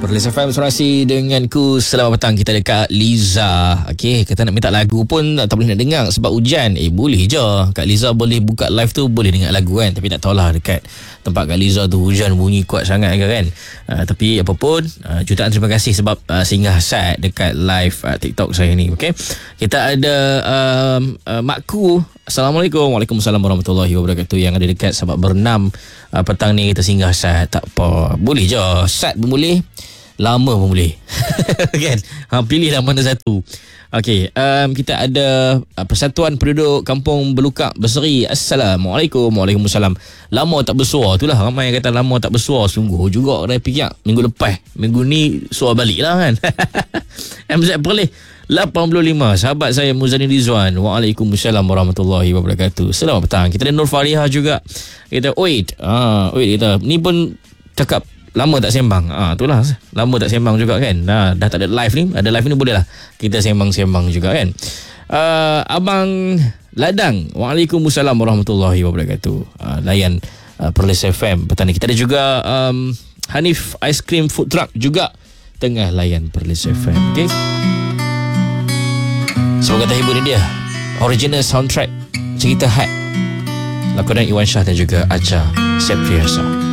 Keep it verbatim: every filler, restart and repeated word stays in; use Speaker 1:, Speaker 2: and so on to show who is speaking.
Speaker 1: Perlis F M Surasi denganku. Selamat petang, kita dekat Liza. Okey, kata nak minta lagu pun tak boleh nak dengar sebab hujan. Eh boleh je. Kak Liza boleh buka live tu, boleh dengar lagu kan. Tapi tak tahulah dekat tempat Kak Liza tu hujan bunyi kuat sangat ke kan. Uh, tapi apa pun, uh, jutaan terima kasih sebab uh, singgah sat dekat live uh, TikTok saya ni. Okey. Kita ada um, uh, Makku. Assalamualaikum. Waalaikumsalam warahmatullahi wabarakatuh. Yang ada dekat Sabak Bernam uh, petang ni kita singgah sat. Tak apa, boleh je. Sat pun boleh, lama pun boleh. Kan? Ha, pilihlah mana satu. Okey, um, kita ada uh, Persatuan Penduduk Kampung Belukak Berseri. Assalamualaikum. Waalaikumsalam. Lama tak bersuara, itulah ramai yang kata lama tak bersuara. Sungguh juga Rai Piyak minggu lepas. Minggu ni suara balik lah kan. M Z Perlis lapan puluh lima. Sahabat saya Muzani Rizwan. Waalaikumsalam warahmatullahi wabarakatuh. Selamat petang. Kita ada Nur Fariha juga. Kita Oid. Ah, Oid kita ni pun cakap lama tak sembang. Ah, itulah. Lama tak sembang juga kan. Nah, dah tak ada live ni. Ada live ni boleh lah kita sembang-sembang juga kan. Uh, Abang Ladang. Waalaikumsalam warahmatullahi wabarakatuh. Uh, layan uh, Perlis F M petang ni. Kita ada juga um, Hanif Ice Cream Food Truck juga tengah layan Perlis F M. Okay. Semoga terhibur ni dia. Original soundtrack cerita Hat. Lakonan Iwan Shah dan juga Acha Septriasa.